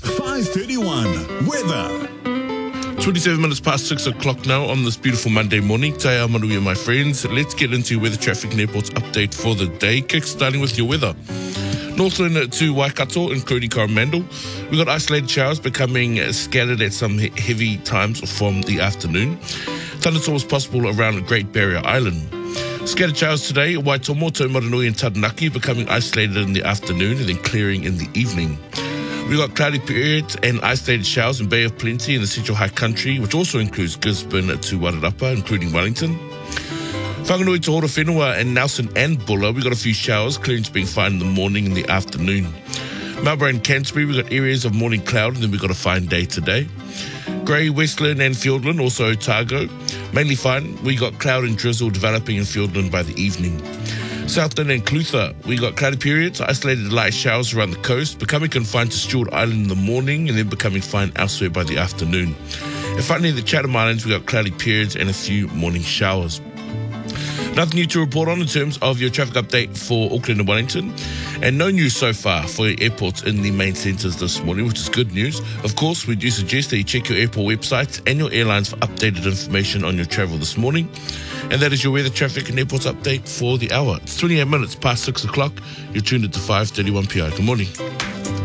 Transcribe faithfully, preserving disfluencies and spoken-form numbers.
five thirty-one. Weather. twenty-seven minutes past six o'clock now on this beautiful Monday morning. Taya Manuia, my friends. Let's get into your weather, traffic and airports update for the day. Kick starting with your weather. Northland to Waikato, including Coromandel. We've got isolated showers becoming scattered at some he- heavy times from the afternoon. Thunderstorms possible around Great Barrier Island. Scattered showers today, Waitomo, Taumarunui and Taranaki becoming isolated in the afternoon and then clearing in the evening. We've got cloudy periods and isolated showers in Bay of Plenty in the Central High Country, which also includes Gisborne to Wairarapa, including Wellington. Whanganui to Horowhenua and Nelson and Bulla, we've got a few showers, clearings being fine in the morning and the afternoon. Marlborough and Canterbury, we've got areas of morning cloud and then we've got a fine day today. Grey, Westland and Fiordland, also Otago, mainly fine. We got cloud and drizzle developing in Fiordland by the evening. Southland and Clutha, we got cloudy periods, isolated light showers around the coast, becoming confined to Stewart Island in the morning and then becoming fine elsewhere by the afternoon. And finally, the Chatham Islands, we got cloudy periods and a few morning showers. Nothing new to report on in terms of your traffic update for Auckland and Wellington. And no news so far for your airports in the main centres this morning, which is good news. Of course, we do suggest that you check your airport websites and your airlines for updated information on your travel this morning. And that is your weather, traffic and airports update for the hour. It's twenty-eight minutes past six o'clock. You're tuned into five thirty-one P I. Good morning.